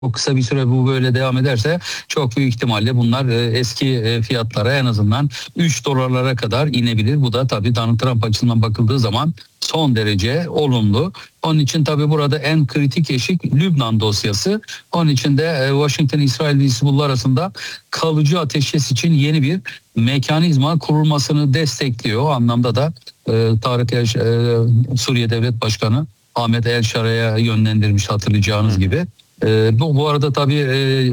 O kısa bir süre bu böyle devam ederse çok büyük ihtimalle bunlar eski fiyatlara, en azından 3 dolarlara kadar inebilir. Bu da tabii Donald Trump açısından bakıldığı zaman son derece olumlu. Onun için tabii burada en kritik eşik Lübnan dosyası. Onun için de Washington-İsrail ve Hizbullah arasında kalıcı ateşkes için yeni bir mekanizma kurulmasını destekliyor. O anlamda da Suriye Devlet Başkanı Ahmet El Şara'ya yönlendirmiş, hatırlayacağınız gibi. Bu arada tabii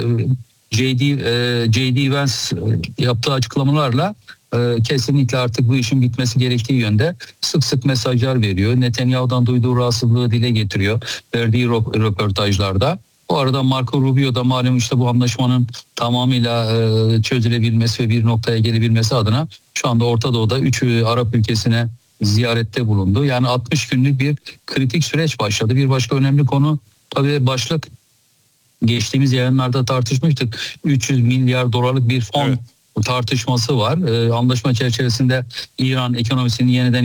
J.D. Vance yaptığı açıklamalarla kesinlikle artık bu işin bitmesi gerektiği yönde sık sık mesajlar veriyor. Netanyahu'dan duyduğu rahatsızlığı dile getiriyor verdiği röportajlarda. Bu arada Marco Rubio da malum işte bu anlaşmanın tamamıyla çözülebilmesi ve bir noktaya gelebilmesi adına şu anda Orta Doğu'da 3 Arap ülkesine ziyarette bulundu. Yani 60 günlük bir kritik süreç başladı. Bir başka önemli konu tabii başlık, geçtiğimiz yayınlarda tartışmıştık. 300 milyar dolarlık bir fon tartışması var. Anlaşma çerçevesinde İran ekonomisinin yeniden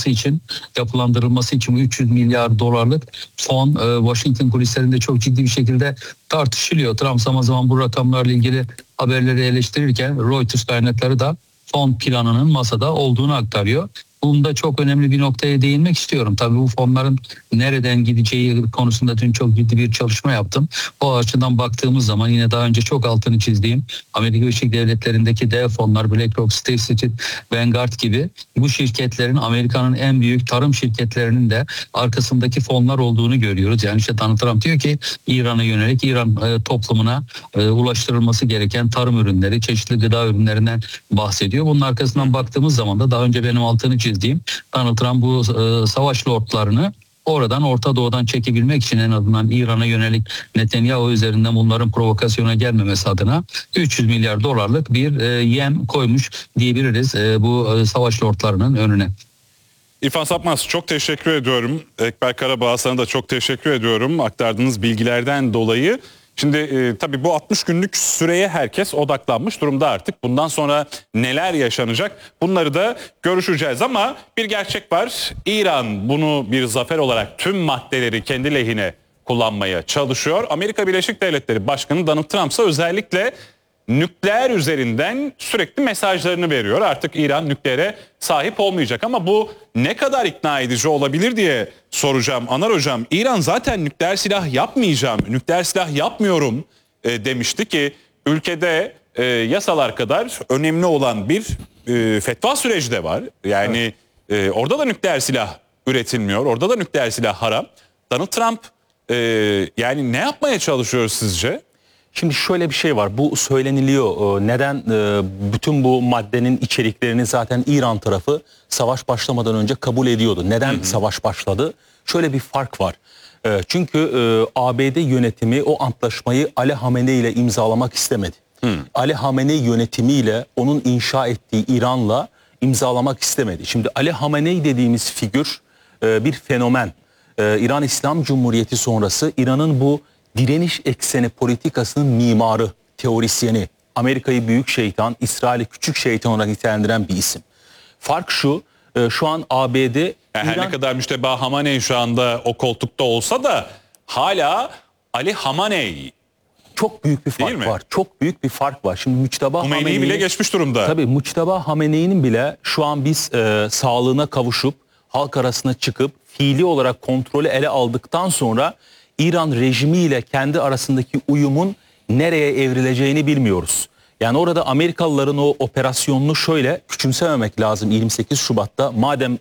yapılandırılması için 300 milyar dolarlık fon Washington kulislerinde çok ciddi bir şekilde tartışılıyor. Trump zaman zaman bu rakamlarla ilgili haberleri eleştirirken Reuters kaynakları da fon planının masada olduğunu aktarıyor. Bunda çok önemli bir noktaya değinmek istiyorum. Tabii bu fonların nereden gideceği konusunda dün çok ciddi bir çalışma yaptım. O açıdan baktığımız zaman yine daha önce çok altını çizdiğim Amerika Birleşik Devletleri'ndeki dev fonlar BlackRock, State Street, Vanguard gibi bu şirketlerin, Amerika'nın en büyük tarım şirketlerinin de arkasındaki fonlar olduğunu görüyoruz. Yani işte Donald Trump diyor ki İran'a yönelik, İran toplumuna ulaştırılması gereken tarım ürünleri, çeşitli gıda ürünlerinden bahsediyor. Bunun arkasından baktığımız zaman da daha önce benim altını çizdiğim Donald Trump bu savaş lordlarını oradan Orta Doğu'dan çekebilmek için en azından İran'a yönelik Netanyahu üzerinden bunların provokasyona gelmemesi adına 300 milyar dolarlık bir yem koymuş diyebiliriz bu savaş lordlarının önüne. İrfan Sapmaz, çok teşekkür ediyorum. Ekber Karabağ, sana da çok teşekkür ediyorum aktardığınız bilgilerden dolayı. Şimdi tabii bu 60 günlük süreye herkes odaklanmış durumda artık. Bundan sonra neler yaşanacak bunları da görüşeceğiz ama bir gerçek var. İran bunu bir zafer olarak tüm maddeleri kendi lehine kullanmaya çalışıyor. Amerika Birleşik Devletleri Başkanı Donald Trump ise özellikle nükleer üzerinden sürekli mesajlarını veriyor. Artık İran nükleere sahip olmayacak ama bu ne kadar ikna edici olabilir diye soracağım. Anar Hocam, İran zaten nükleer silah yapmayacağım, nükleer silah yapmıyorum demişti ki ülkede yasalar kadar önemli olan bir fetva süreci de var. Yani orada da nükleer silah üretilmiyor, orada da nükleer silah haram. Donald Trump yani ne yapmaya çalışıyor sizce? Şimdi şöyle bir şey var, bu söyleniliyor. Neden bütün bu maddenin içeriklerini zaten İran tarafı savaş başlamadan önce kabul ediyordu. Neden savaş başladı? Şöyle bir fark var. Çünkü ABD yönetimi o antlaşmayı Ali Hamenei ile imzalamak istemedi. Ali Hamenei yönetimiyle onun inşa ettiği İran'la imzalamak istemedi. Şimdi Ali Hamenei dediğimiz figür bir fenomen. İran İslam Cumhuriyeti sonrası İran'ın bu direniş ekseni politikasının mimarı, teorisyeni, Amerika'yı büyük şeytan, İsrail'i küçük şeytan olarak nitelendiren bir isim. Fark şu an ABD... Her ne kadar Müçteba Hamenei şu anda o koltukta olsa da hala Ali Hamenei. Çok büyük bir fark var. Çok büyük bir fark var. Şimdi Müçteba Hamenei'yi bile geçmiş durumda. Tabii Müçteba Hamenei'nin bile şu an biz sağlığına kavuşup halk arasına çıkıp fiili olarak kontrolü ele aldıktan sonra İran rejimiyle kendi arasındaki uyumun nereye evrileceğini bilmiyoruz. Yani orada Amerikalıların o operasyonunu şöyle küçümsememek lazım 28 Şubat'ta. Madem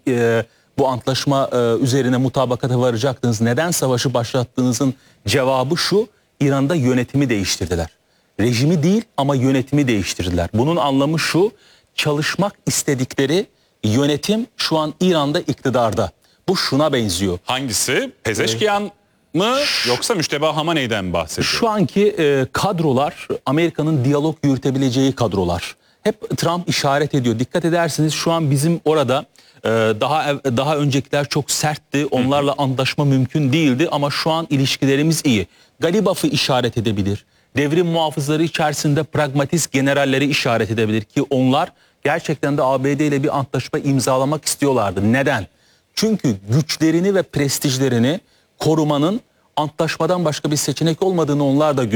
bu antlaşma üzerine mutabakata varacaktınız, neden savaşı başlattığınızın cevabı şu: İran'da yönetimi değiştirdiler. Rejimi değil ama yönetimi değiştirdiler. Bunun anlamı şu: çalışmak istedikleri yönetim şu an İran'da iktidarda. Bu şuna benziyor. Hangisi? Pezeşkiyan mı yoksa Müçteba Hamanei'den bahsediyor? Şu anki kadrolar Amerika'nın diyalog yürütebileceği kadrolar. Hep Trump işaret ediyor. Dikkat ederseniz şu an bizim orada daha öncekiler çok sertti. Onlarla antlaşma mümkün değildi ama şu an ilişkilerimiz iyi. Galibaf'ı işaret edebilir. Devrim muhafızları içerisinde pragmatist generalleri işaret edebilir ki onlar gerçekten de ABD ile bir antlaşma imzalamak istiyorlardı. Neden? Çünkü güçlerini ve prestijlerini korumanın antlaşmadan başka bir seçenek olmadığını onlar da